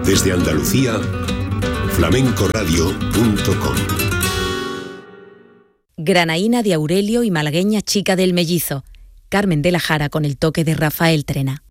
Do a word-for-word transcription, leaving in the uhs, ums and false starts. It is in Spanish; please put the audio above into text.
Desde Andalucía, flamencoradio punto com. Granaína de Aurelio y malagueña Chica del Mellizo. Carmen de la Jara con el toque de Rafael Trena.